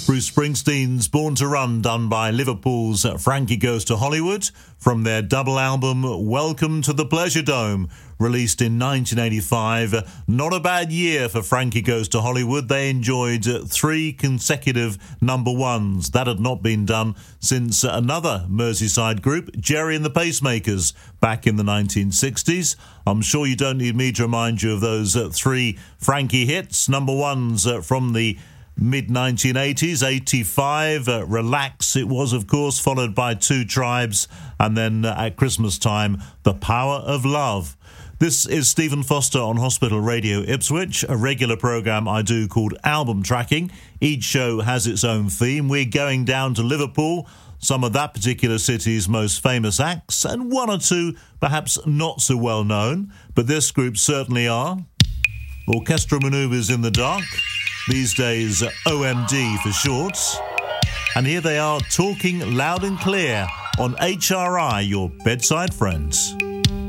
Bruce Springsteen's Born to Run, done by Liverpool's Frankie Goes to Hollywood, from their double album Welcome to the Pleasure Dome, released in 1985. Not a bad year for Frankie Goes to Hollywood. They enjoyed 3 consecutive number ones. That had not been done since another Merseyside group, Gerry and the Pacemakers, back in the 1960s. I'm sure you don't need me to remind you of those 3 Frankie hits, number ones from the mid-1980s. 85, Relax it was, of course, followed by 2 Tribes, and then at Christmas time, The Power of Love. This is Stephen Foster on Hospital Radio Ipswich, a regular programme I do called Album Tracking. Each show has its own theme. We're going down to Liverpool, some of that particular city's most famous acts, and 1 or 2 perhaps not so well known, but this group certainly are. Orchestral Manoeuvres in the Dark, these days OMD for short. And here they are talking loud and clear on HRI, your bedside friends.